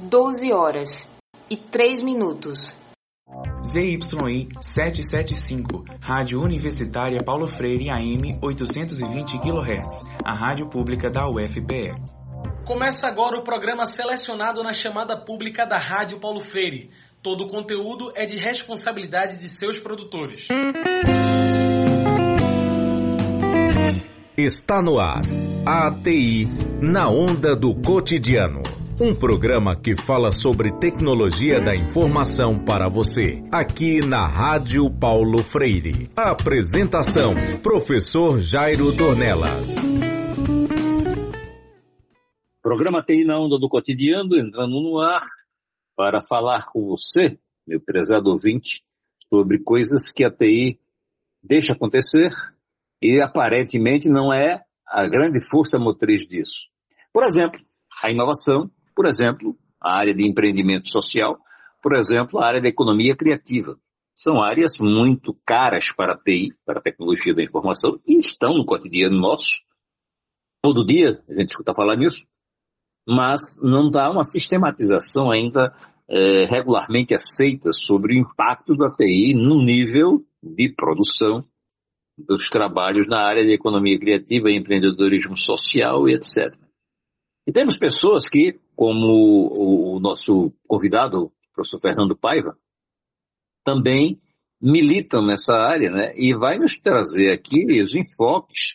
12 horas e 3 minutos. ZYI 775, Rádio Universitária Paulo Freire AM 820 kHz, a rádio pública da UFPE. Começa agora o programa selecionado na chamada pública da Rádio Paulo Freire. Todo o conteúdo é de responsabilidade de seus produtores. Está no ar, ATI, na onda do cotidiano. Um programa que fala sobre tecnologia da informação para você, aqui na Rádio Paulo Freire. Apresentação, professor Jairo Dornelas. Programa TI na onda do cotidiano, entrando no ar para falar com você, meu prezado ouvinte, sobre coisas que a TI deixa acontecer e aparentemente não é a grande força motriz disso. Por exemplo, a inovação, por exemplo, a área de empreendimento social, por exemplo, a área da economia criativa. São áreas muito caras para a TI, para a tecnologia da informação, e estão no cotidiano nosso. Todo dia a gente escuta falar nisso, mas não dá uma sistematização ainda regularmente aceita sobre o impacto da TI no nível de produção dos trabalhos na área de economia criativa, empreendedorismo social e etc. E temos pessoas que, como o nosso convidado, o professor Fernando Paiva, também militam nessa área, né? E vai nos trazer aqui os enfoques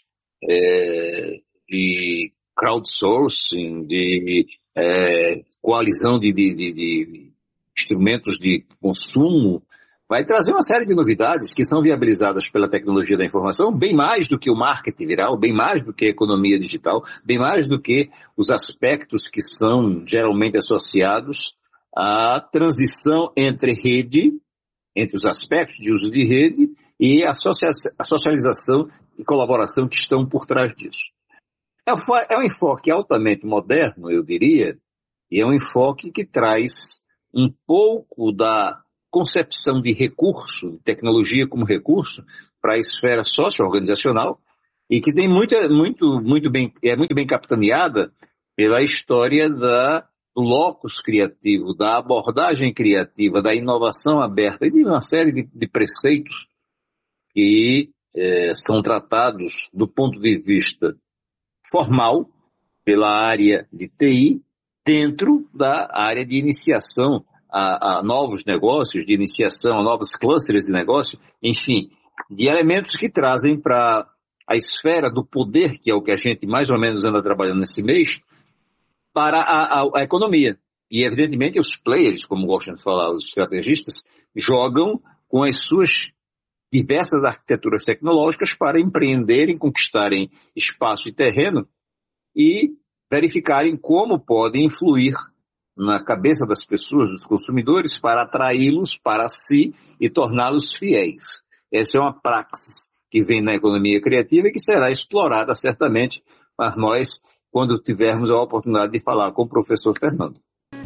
de crowdsourcing, de coalizão de instrumentos de consumo. Vai trazer uma série de novidades que são viabilizadas pela tecnologia da informação, bem mais do que o marketing viral, bem mais do que a economia digital, bem mais do que os aspectos que são geralmente associados à transição entre rede, entre os aspectos de uso de rede e a socialização e colaboração que estão por trás disso. É um enfoque altamente moderno, eu diria, e é um enfoque que traz um pouco da concepção de recurso, de tecnologia como recurso, para a esfera socio-organizacional e que tem muito bem capitaneada pela história do locus criativo, da abordagem criativa, da inovação aberta e de uma série de preceitos que são tratados do ponto de vista formal pela área de TI dentro da área de iniciação a novos negócios, de iniciação a novos clusters de negócio, enfim, de elementos que trazem para a esfera do poder, que é o que a gente mais ou menos anda trabalhando nesse mês, para a economia. E, evidentemente, os players, como gostam de falar os estrategistas, jogam com as suas diversas arquiteturas tecnológicas para empreenderem, conquistarem espaço e terreno e verificarem como podem influir na cabeça das pessoas, dos consumidores, para atraí-los para si e torná-los fiéis. Essa é uma praxis que vem na economia criativa e que será explorada certamente por nós quando tivermos a oportunidade de falar com o professor Fernando.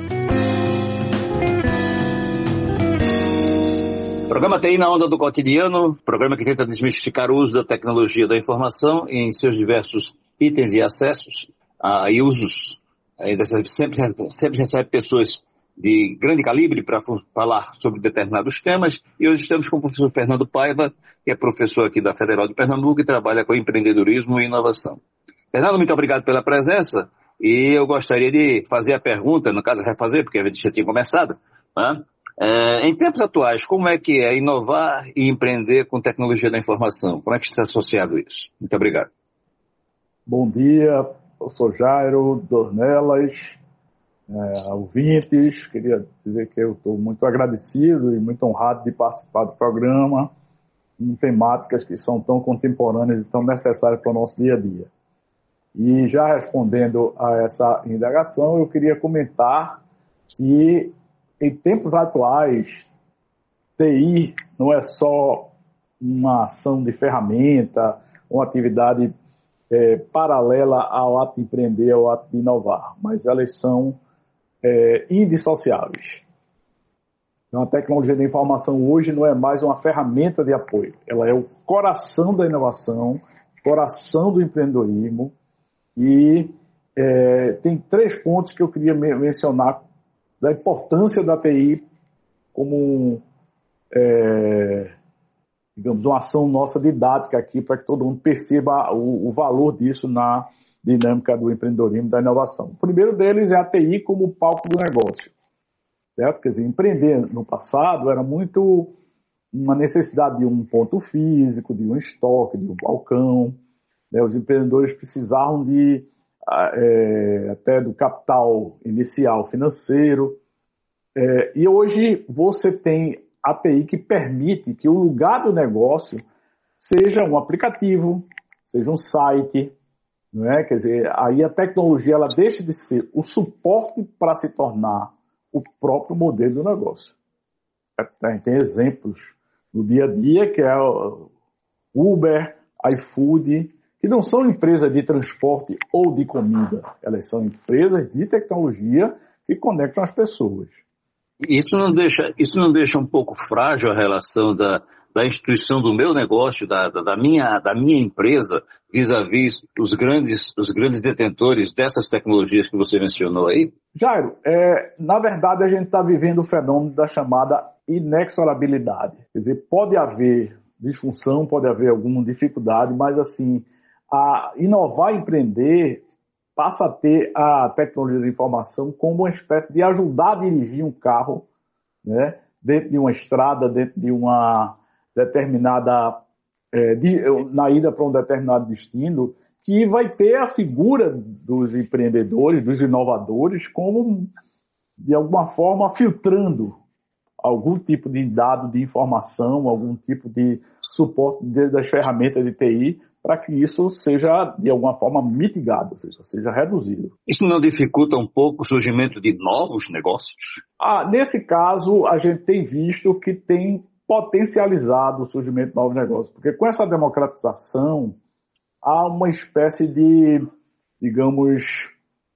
Programa TI na onda do cotidiano, programa que tenta desmistificar o uso da tecnologia da informação em seus diversos itens e acessos e usos. Ainda sempre recebe pessoas de grande calibre para falar sobre determinados temas. E hoje estamos com o professor Fernando Paiva, que é professor aqui da Federal de Pernambuco e trabalha com empreendedorismo e inovação. Fernando, muito obrigado pela presença. E eu gostaria de fazer a pergunta, no caso refazer, porque a gente já tinha começado, né? Em tempos atuais, como é que é inovar e empreender com tecnologia da informação? Como é que está associado isso? Muito obrigado. Bom dia, professor Jairo Dornelas, ouvintes. Queria dizer que eu estou muito agradecido e muito honrado de participar do programa em temáticas que são tão contemporâneas e tão necessárias para o nosso dia a dia. E já respondendo a essa indagação, eu queria comentar que em tempos atuais, TI não é só uma ação de ferramenta, uma atividade paralela ao ato de empreender, ao ato de inovar, mas elas são indissociáveis. Então, a tecnologia da informação hoje não é mais uma ferramenta de apoio, ela é o coração da inovação, coração do empreendedorismo, e tem 3 pontos que eu queria mencionar da importância da TI como, digamos, uma ação nossa didática aqui para que todo mundo perceba o valor disso na dinâmica do empreendedorismo e da inovação. O primeiro deles é a TI como palco do negócio. Certo? Quer dizer, empreender no passado era muito uma necessidade de um ponto físico, de um estoque, de um balcão. Né? Os empreendedores precisavam até do capital inicial financeiro. E hoje você tem a TI que permite que o lugar do negócio seja um aplicativo, seja um site, não é? Quer dizer, aí a tecnologia ela deixa de ser o suporte para se tornar o próprio modelo do negócio. Tem exemplos no dia a dia que é o Uber, iFood, que não são empresas de transporte ou de comida, elas são empresas de tecnologia que conectam as pessoas. Isso não deixa um pouco frágil a relação da instituição do meu negócio, da minha empresa, vis-à-vis os grandes detentores dessas tecnologias que você mencionou aí? Jairo, na verdade a gente está vivendo o fenômeno da chamada inexorabilidade. Quer dizer, pode haver disfunção, pode haver alguma dificuldade, mas assim, a inovar e empreender passa a ter a tecnologia de informação como uma espécie de ajudar a dirigir um carro, né, dentro de uma estrada, dentro de uma determinada, na ida para um determinado destino, que vai ter a figura dos empreendedores, dos inovadores, como, de alguma forma, filtrando algum tipo de dado de informação, algum tipo de suporte das ferramentas de TI, para que isso seja, de alguma forma, mitigado, ou seja reduzido. Isso não dificulta um pouco o surgimento de novos negócios? Nesse caso, a gente tem visto que tem potencializado o surgimento de novos negócios, porque com essa democratização, há uma espécie de, digamos,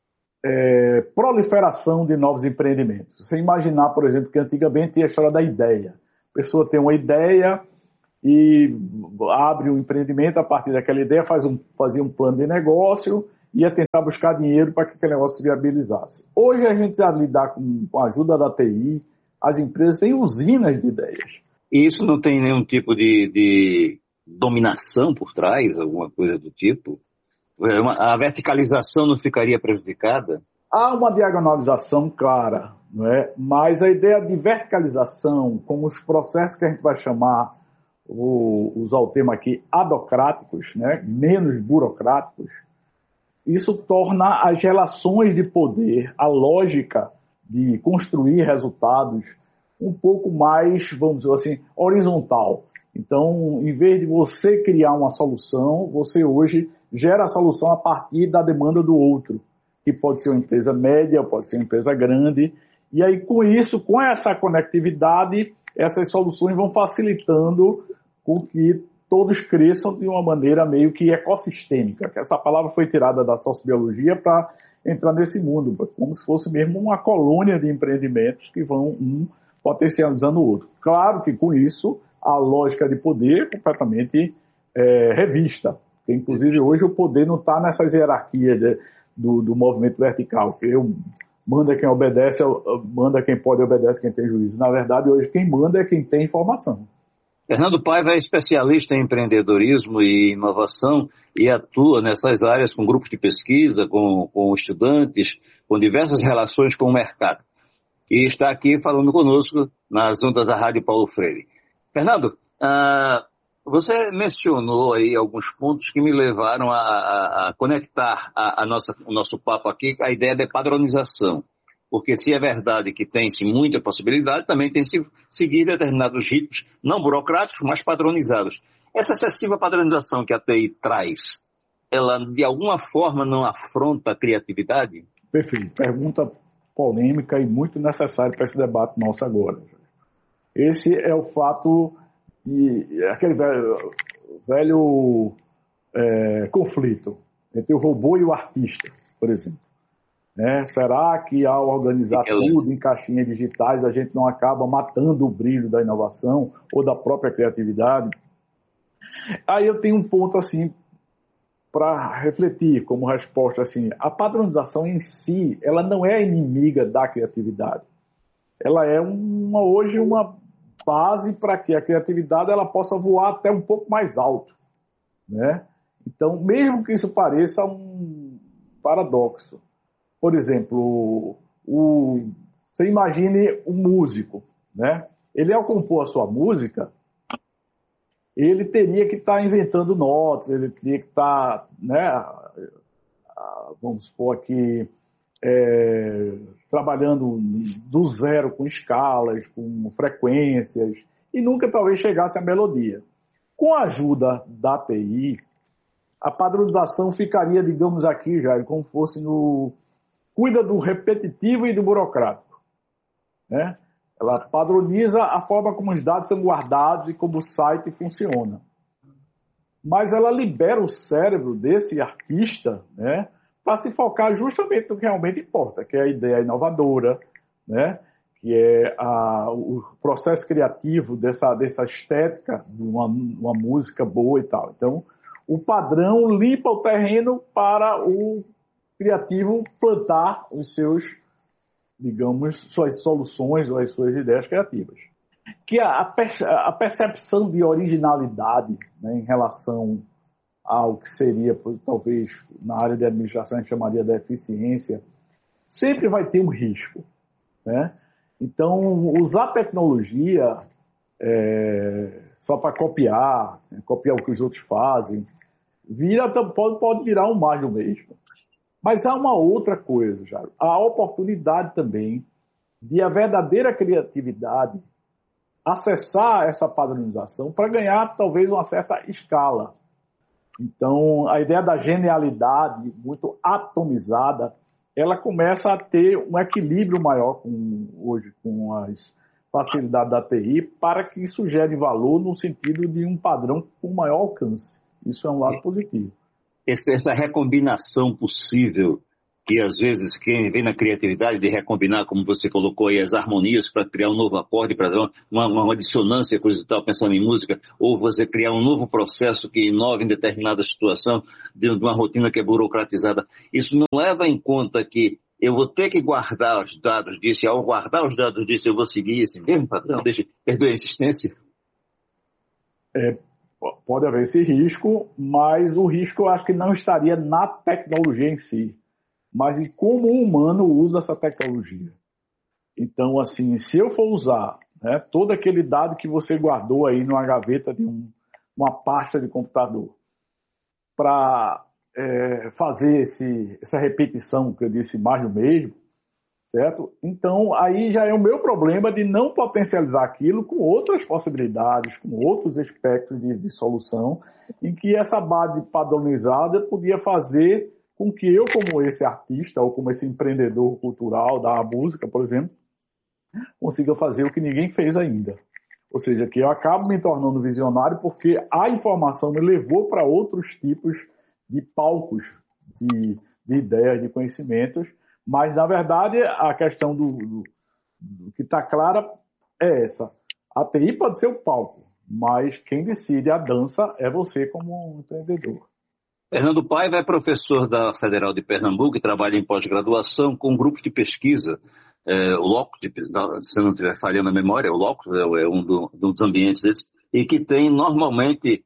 proliferação de novos empreendimentos. Você imaginar, por exemplo, que antigamente tinha a história da ideia. A pessoa tem uma ideia e abre um empreendimento a partir daquela ideia, fazia um plano de negócio, ia tentar buscar dinheiro para que aquele negócio se viabilizasse. Hoje a gente já lidar com a ajuda da TI, as empresas têm usinas de ideias. E isso não tem nenhum tipo de dominação por trás, alguma coisa do tipo? A verticalização não ficaria prejudicada? Há uma diagonalização clara, não é? Mas a ideia de verticalização, como os processos que a gente vai chamar, vou usar o termo aqui, adocráticos, né? Menos burocráticos, isso torna as relações de poder, a lógica de construir resultados, um pouco mais, vamos dizer assim, horizontal. Então, em vez de você criar uma solução, você hoje gera a solução a partir da demanda do outro, que pode ser uma empresa média, pode ser uma empresa grande. E aí, com isso, com essa conectividade, essas soluções vão facilitando com que todos cresçam de uma maneira meio que ecossistêmica. Que essa palavra foi tirada da sociobiologia para entrar nesse mundo, como se fosse mesmo uma colônia de empreendimentos que vão um potencializando o outro. Claro que com isso a lógica de poder é completamente revista. Porque, inclusive, hoje o poder não está nessas hierarquias do movimento vertical. Manda quem obedece, manda quem pode, obedece quem tem juízo. Na verdade, hoje quem manda é quem tem informação. Fernando Paiva é especialista em empreendedorismo e inovação e atua nessas áreas com grupos de pesquisa, com estudantes, com diversas relações com o mercado. E está aqui falando conosco nas ondas da Rádio Paulo Freire. Fernando, você mencionou aí alguns pontos que me levaram a conectar o nosso papo aqui, a ideia de padronização. Porque se é verdade que tem-se muita possibilidade, também tem-se seguir determinados ritos, não burocráticos, mas padronizados. Essa excessiva padronização que a TI traz, ela de alguma forma não afronta a criatividade? Perfeito. Pergunta polêmica e muito necessária para esse debate nosso agora. Esse é o fato de aquele velho conflito entre o robô e o artista, por exemplo. Será que ao organizar tudo em caixinhas digitais a gente não acaba matando o brilho da inovação ou da própria criatividade? Aí eu tenho um ponto assim para refletir como resposta assim: a padronização em si ela não é inimiga da criatividade. ela é hoje uma base para que a criatividade ela possa voar até um pouco mais alto, né? Então, mesmo que isso pareça um paradoxo, por exemplo, você imagine um músico, né? Ele, ao compor a sua música, ele teria que estar inventando notas, ele teria que estar, né, vamos supor aqui, trabalhando do zero com escalas, com frequências, e nunca talvez chegasse à melodia. Com a ajuda da TI, a padronização ficaria, digamos aqui, já como fosse cuida do repetitivo e do burocrático, né? Ela padroniza a forma como os dados são guardados e como o site funciona. Mas ela libera o cérebro desse artista, né, para se focar justamente no que realmente importa, que é a ideia inovadora, né, que é o processo criativo dessa estética de uma música boa e tal. Então, o padrão limpa o terreno para o criativo plantar os seus, digamos, suas soluções ou as suas ideias criativas. Que a percepção de originalidade, né, em relação ao que seria, talvez, na área de administração a gente chamaria de eficiência, sempre vai ter um risco, né? Então, usar tecnologia só para copiar o que os outros fazem, pode virar um mais do mesmo. Mas há uma outra coisa, Jairo. Há a oportunidade também de a verdadeira criatividade acessar essa padronização para ganhar, talvez, uma certa escala. Então, a ideia da genialidade muito atomizada, ela começa a ter um equilíbrio maior hoje com as facilidades da TI para que isso gere valor no sentido de um padrão com maior alcance. Isso é um lado positivo. Essa recombinação possível, que às vezes quem vem na criatividade de recombinar, como você colocou aí, as harmonias para criar um novo acorde, para dar uma dissonância, coisa e tal, pensando em música, ou você criar um novo processo que inove em determinada situação, dentro de uma rotina que é burocratizada. Isso não leva em conta que eu vou ter que guardar os dados disso, e ao guardar os dados disso eu vou seguir esse mesmo padrão, perdoe a insistência? Pode haver esse risco, mas o risco eu acho que não estaria na tecnologia em si, mas em como o humano usa essa tecnologia. Então, assim, se eu for usar, né, todo aquele dado que você guardou aí numa gaveta de uma pasta de computador para fazer essa repetição que eu disse mais do mesmo, certo? Então, aí já é o meu problema de não potencializar aquilo com outras possibilidades, com outros aspectos de solução, em que essa base padronizada podia fazer com que eu, como esse artista, ou como esse empreendedor cultural da música, por exemplo, consiga fazer o que ninguém fez ainda. Ou seja, que eu acabo me tornando visionário porque a informação me levou para outros tipos de palcos de ideias, de conhecimentos. Mas, na verdade, a questão do que está clara é essa. A TI pode ser o palco, mas quem decide a dança é você como empreendedor. Fernando Paiva é professor da Federal de Pernambuco e trabalha em pós-graduação com grupos de pesquisa. O LOCUS, se não estiver falhando a memória, o LOCUS é um dos ambientes desses, e que tem normalmente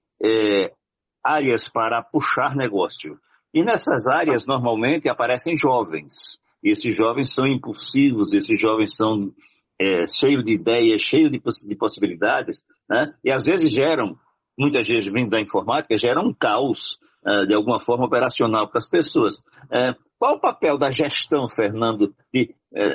áreas para puxar negócio. E nessas áreas, normalmente, aparecem jovens. E esses jovens são impulsivos, esses jovens são cheios de ideias, cheios de possibilidades, né? E às vezes muitas vezes vindo da informática, geram um caos, de alguma forma, operacional para as pessoas. Qual o papel da gestão, Fernando, de,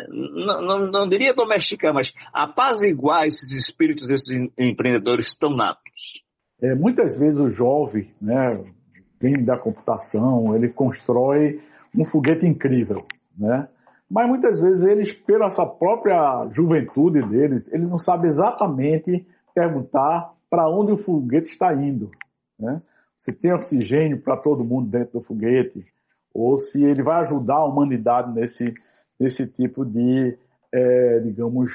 não diria domesticar, mas apaziguar esses espíritos desses empreendedores tão natos? Muitas vezes o jovem, né, vem da computação, ele constrói um foguete incrível, né? Mas muitas vezes eles, pela essa própria juventude deles, eles não sabem exatamente perguntar para onde o foguete está indo, né? Se tem oxigênio para todo mundo dentro do foguete, ou se ele vai ajudar a humanidade nesse tipo de, digamos,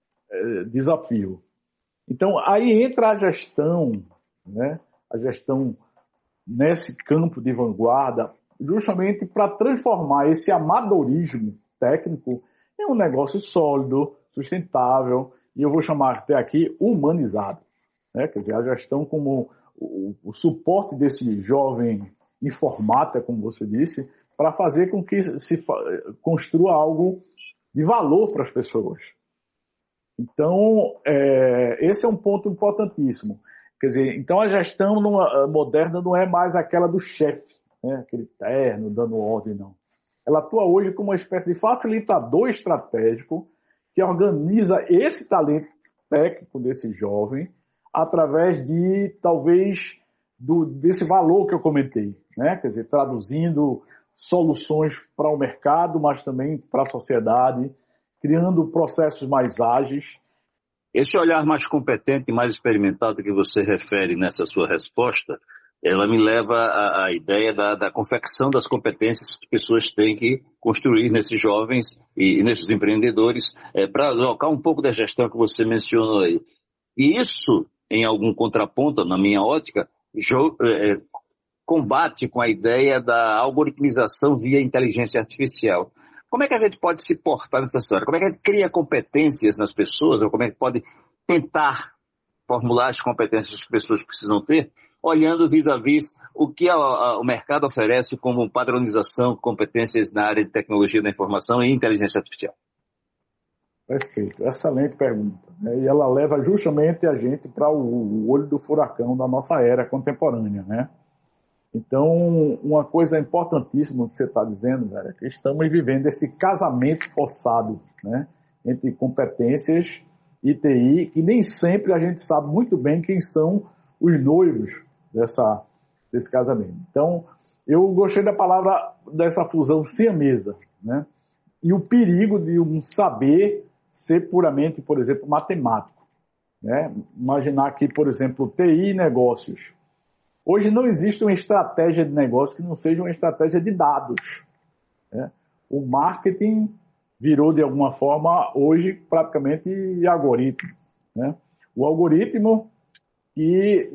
desafio. Então, aí entra a gestão, né? A gestão nesse campo de vanguarda, justamente para transformar esse amadorismo técnico em um negócio sólido, sustentável, e eu vou chamar até aqui humanizado, né? Quer dizer, a gestão como o suporte desse jovem informática, como você disse, para fazer com que se construa algo de valor para as pessoas. Então, esse é um ponto importantíssimo. Quer dizer, então a gestão moderna não é mais aquela do chefe, né? Aquele terno dando ordem, não. Ela atua hoje como uma espécie de facilitador estratégico que organiza esse talento técnico desse jovem através de, talvez, desse valor que eu comentei, né? Quer dizer, traduzindo soluções para o mercado, mas também para a sociedade, criando processos mais ágeis. Esse olhar mais competente e mais experimentado que você refere nessa sua resposta, ela me leva à ideia da confecção das competências que pessoas têm que construir nesses jovens e nesses empreendedores, para alocar um pouco da gestão que você mencionou aí. E isso, em algum contraponto, na minha ótica, combate com a ideia da algoritmização via inteligência artificial. Como é que a gente pode se portar nessa história? Como é que a gente cria competências nas pessoas, ou como é que pode tentar formular as competências que as pessoas precisam ter, olhando vis-à-vis o que o mercado oferece como padronização, competências na área de tecnologia da informação e inteligência artificial? Perfeito, excelente pergunta. E ela leva justamente a gente para o olho do furacão da nossa era contemporânea, né? Então, uma coisa importantíssima que você está dizendo, velho, é que estamos vivendo esse casamento forçado, né, entre competências e TI, que nem sempre a gente sabe muito bem quem são os noivos desse casamento. Então, eu gostei da palavra dessa fusão siamesa, né, e o perigo de um saber ser puramente, por exemplo, matemático, né? Imaginar que, por exemplo, TI e negócios. Hoje não existe uma estratégia de negócio que não seja uma estratégia de dados, né? O marketing virou, de alguma forma, hoje, praticamente algoritmo, né? O algoritmo que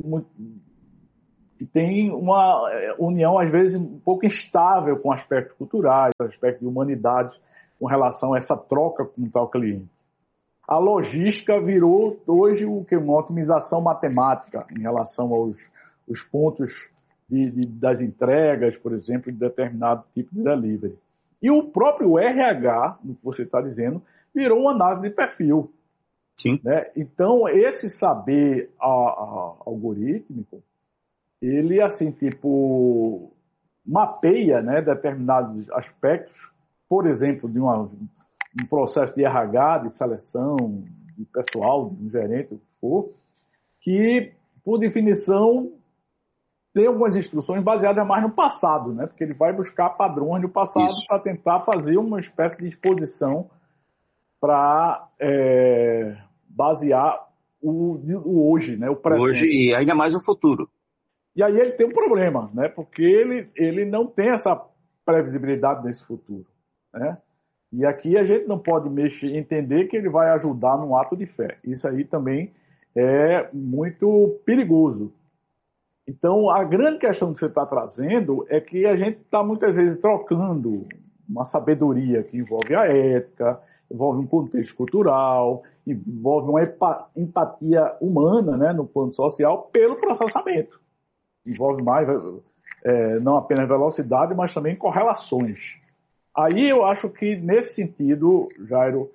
tem uma união, às vezes, um pouco instável com aspectos culturais, aspectos de humanidade, com relação a essa troca com o tal cliente. A logística virou, hoje, uma otimização matemática em relação os pontos das entregas, por exemplo, de determinado tipo de delivery. E o próprio RH, no que você está dizendo, virou uma análise de perfil. Sim. Né? Então, esse saber algorítmico, ele, assim, tipo, mapeia, né, determinados aspectos, por exemplo, de um processo de RH, de seleção, de pessoal, de um gerente, o que for, que, por definição, tem algumas instruções baseadas mais no passado, né? Porque ele vai buscar padrões do passado para tentar fazer uma espécie de exposição para basear o hoje, né? O presente. Hoje e ainda mais o futuro. E aí ele tem um problema, né? Porque ele não tem essa previsibilidade nesse futuro, né? E aqui a gente não pode entender que ele vai ajudar num ato de fé. Isso aí também é muito perigoso. Então, a grande questão que você está trazendo é que a gente está muitas vezes trocando uma sabedoria que envolve a ética, envolve um contexto cultural, envolve uma empatia humana, né, no plano social, pelo processamento. Envolve mais, não apenas velocidade, mas também correlações. Aí eu acho que, nesse sentido, Jairo,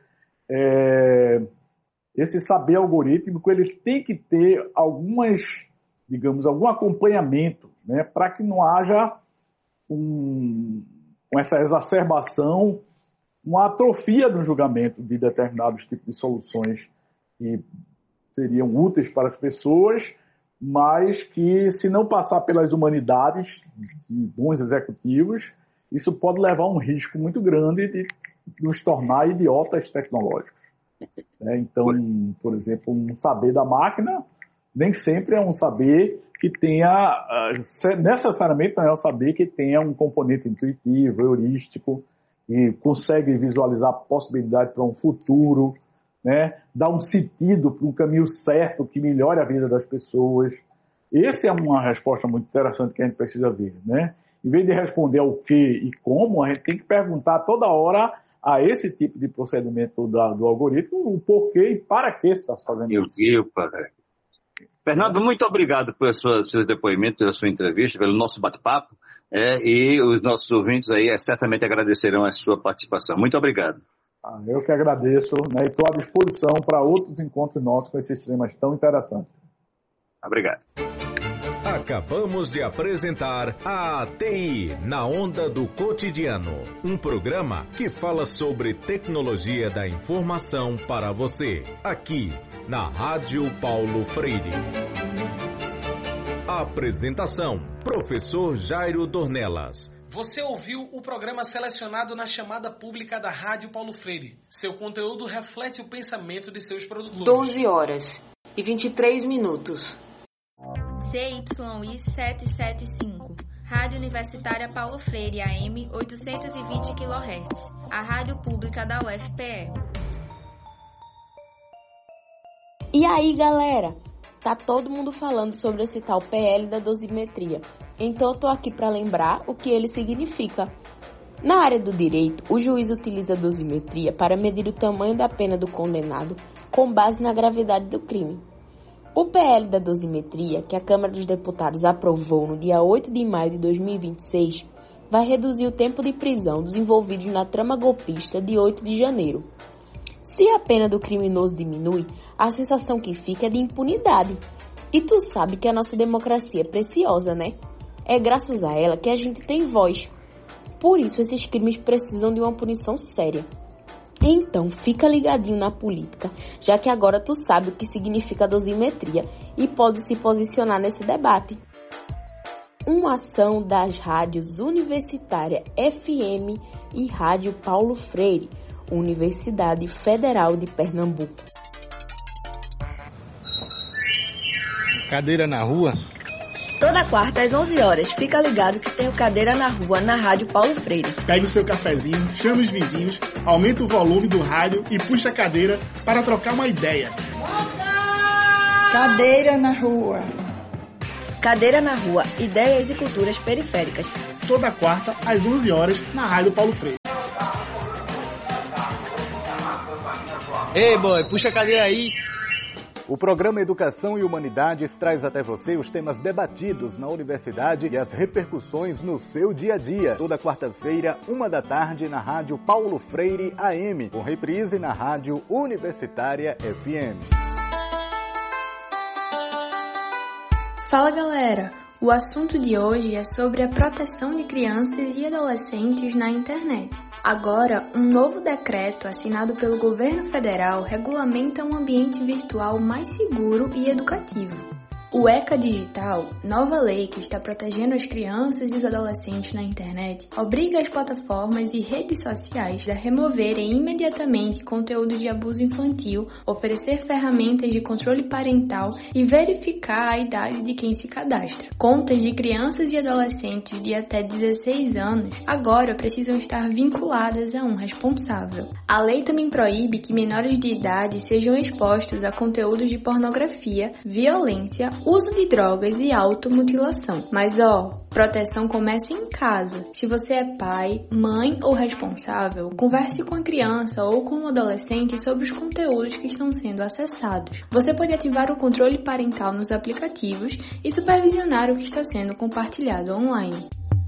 esse saber algorítmico, ele tem que ter algum acompanhamento, né, para que não haja, com essa exacerbação, uma atrofia no julgamento de determinados tipos de soluções que seriam úteis para as pessoas, mas que, se não passar pelas humanidades de bons executivos, isso pode levar a um risco muito grande de nos tornar idiotas tecnológicos. Então, por exemplo, um saber da máquina nem sempre é um saber que tenha, necessariamente não é um saber que tenha um componente intuitivo, heurístico, e consegue visualizar a possibilidade para um futuro, né? Dar um sentido para um caminho certo que melhore a vida das pessoas. Essa é uma resposta muito interessante que a gente precisa ver, né? Em vez de responder ao que e como, a gente tem que perguntar toda hora a esse tipo de procedimento do algoritmo, o porquê e para que está fazendo isso. Fernando, muito obrigado pelo seu depoimento, pela sua entrevista, pelo nosso bate-papo, e os nossos ouvintes aí certamente agradecerão a sua participação. Muito obrigado. Eu que agradeço, né, e estou à disposição para outros encontros nossos com esses temas tão interessantes. Obrigado. Acabamos de apresentar a TI na Onda do Cotidiano, um programa que fala sobre tecnologia da informação para você, aqui na Rádio Paulo Freire. Apresentação: Professor Jairo Dornelas. Você ouviu o programa selecionado na chamada pública da Rádio Paulo Freire. Seu conteúdo reflete o pensamento de seus produtores. 12 horas e 23 minutos. CYI 775, Rádio Universitária Paulo Freire, AM 820 kHz, a rádio pública da UFPE. E aí, galera? Tá todo mundo falando sobre esse tal PL da dosimetria. Então eu tô aqui para lembrar o que ele significa. Na área do direito, o juiz utiliza a dosimetria para medir o tamanho da pena do condenado com base na gravidade do crime. O PL da dosimetria, que a Câmara dos Deputados aprovou no dia 8 de maio de 2026, vai reduzir o tempo de prisão dos envolvidos na trama golpista de 8 de janeiro. Se a pena do criminoso diminui, a sensação que fica é de impunidade. E tu sabe que a nossa democracia é preciosa, né? É graças a ela que a gente tem voz. Por isso, esses crimes precisam de uma punição séria. Então, fica ligadinho na política, já que agora tu sabe o que significa dosimetria e pode se posicionar nesse debate. Uma ação das rádios Universitária FM e Rádio Paulo Freire, Universidade Federal de Pernambuco. Cadeira na rua? Toda quarta às 11 horas, fica ligado que tem o Cadeira na Rua na Rádio Paulo Freire. Pegue o seu cafezinho, chame os vizinhos, aumenta o volume do rádio e puxa a cadeira para trocar uma ideia. Cadeira na Rua. Cadeira na Rua, ideias e culturas periféricas. Toda quarta às 11 horas na Rádio Paulo Freire. Ei, boy, puxa a cadeira aí. O programa Educação e Humanidades traz até você os temas debatidos na universidade e as repercussões no seu dia a dia. Toda quarta-feira, 13h, na Rádio Paulo Freire AM, com reprise na Rádio Universitária FM. Fala, galera! O assunto de hoje é sobre a proteção de crianças e adolescentes na internet. Agora, um novo decreto assinado pelo governo federal regulamenta um ambiente virtual mais seguro e educativo. O ECA Digital, nova lei que está protegendo as crianças e os adolescentes na internet, obriga as plataformas e redes sociais a removerem imediatamente conteúdo de abuso infantil, oferecer ferramentas de controle parental e verificar a idade de quem se cadastra. Contas de crianças e adolescentes de até 16 anos agora precisam estar vinculadas a um responsável. A lei também proíbe que menores de idade sejam expostos a conteúdos de pornografia, violência, uso de drogas e automutilação. Mas proteção começa em casa. Se você é pai, mãe ou responsável, converse com a criança ou com o adolescente sobre os conteúdos que estão sendo acessados. Você pode ativar o controle parental nos aplicativos e supervisionar o que está sendo compartilhado online.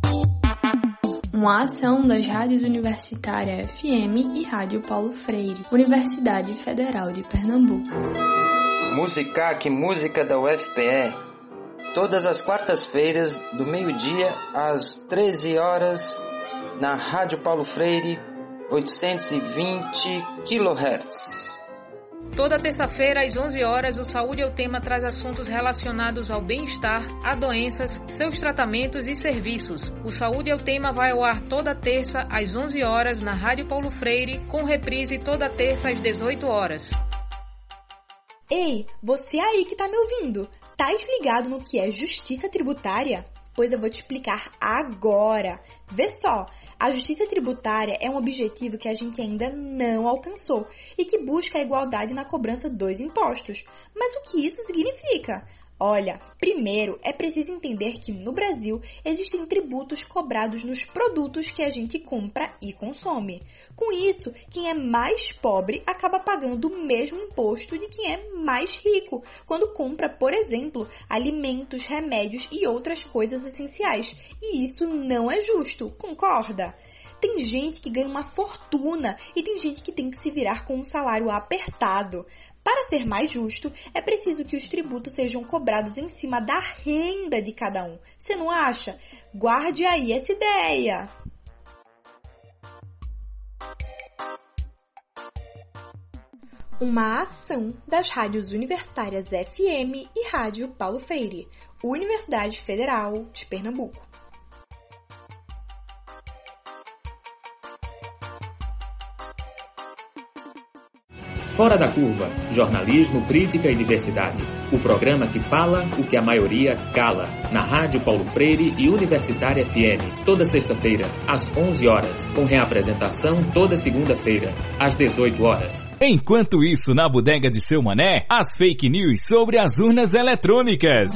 Uma ação das rádios Universitária FM e Rádio Paulo Freire, Universidade Federal de Pernambuco. Musicac, música da UFPE, todas as quartas-feiras, do meio-dia às 13 horas, na Rádio Paulo Freire, 820 kHz. Toda terça-feira, às 11 horas, o Saúde é o Tema traz assuntos relacionados ao bem-estar, a doenças, seus tratamentos e serviços. O Saúde é o Tema vai ao ar toda terça, às 11 horas, na Rádio Paulo Freire, com reprise toda terça, às 18 horas. Ei, você aí que tá me ouvindo, tá ligado no que é justiça tributária? Pois eu vou te explicar agora. Vê só, a justiça tributária é um objetivo que a gente ainda não alcançou e que busca a igualdade na cobrança dos impostos. Mas o que isso significa? Olha, primeiro é preciso entender que no Brasil existem tributos cobrados nos produtos que a gente compra e consome. Com isso, quem é mais pobre acaba pagando o mesmo imposto de quem é mais rico, quando compra, por exemplo, alimentos, remédios e outras coisas essenciais. E isso não é justo, concorda? Tem gente que ganha uma fortuna e tem gente que tem que se virar com um salário apertado. Para ser mais justo, é preciso que os tributos sejam cobrados em cima da renda de cada um. Você não acha? Guarde aí essa ideia! Uma ação das rádios universitárias FM e Rádio Paulo Freire, Universidade Federal de Pernambuco. Fora da Curva, jornalismo, crítica e diversidade. O programa que fala o que a maioria cala. Na Rádio Paulo Freire e Universitária FM, toda sexta-feira, às 11 horas. Com reapresentação toda segunda-feira, às 18 horas. Enquanto isso, na bodega de Seu Mané, as fake news sobre as urnas eletrônicas.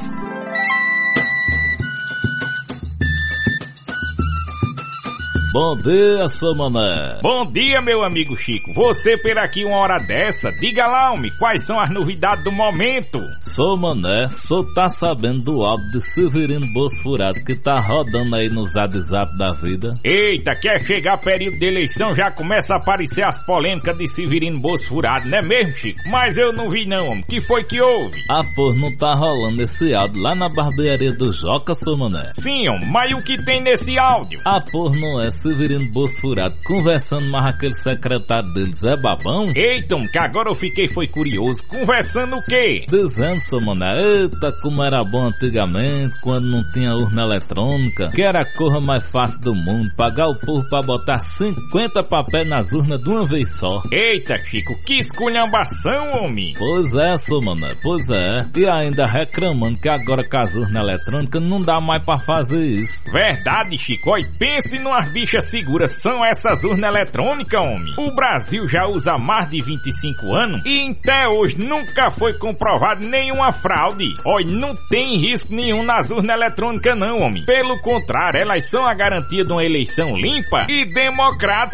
Bom dia, seu Mané. Bom dia, meu amigo Chico. Você por aqui uma hora dessa, diga lá, homem, quais são as novidades do momento? Seu Mané, só tá sabendo do áudio de Severino Bosfurado que tá rodando aí no WhatsApp da vida? Eita, quer chegar período de eleição, já começa a aparecer as polêmicas de Severino Bosfurado, não é mesmo, Chico? Mas eu não vi não, homem. Que foi que houve? Ah, pô, não tá rolando esse áudio lá na barbearia do Joca, seu Mané? Sim, homem, mas o que tem nesse áudio? Ah, pô, não é Severino Bosfurado conversando mais aquele secretário dele, Zé Babão? Eita, que agora eu fiquei foi curioso. Conversando o quê? Dizendo, seu Mané, eita, como era bom antigamente, quando não tinha urna eletrônica, que era a coisa mais fácil do mundo, pagar o povo pra botar 50 papéis nas urnas de uma vez só. Eita, Chico, que esculhambação, homem! Pois é, seu Mané, pois é. E ainda reclamando que agora com as urnas eletrônicas não dá mais pra fazer isso. Verdade, Chico, e pense numas bichas seguras são essas urnas eletrônicas, homem. O Brasil já usa há mais de 25 anos e até hoje nunca foi comprovado nenhuma fraude. Olha, não tem risco nenhum nas urnas eletrônicas não, homem. Pelo contrário, elas são a garantia de uma eleição limpa e democrática.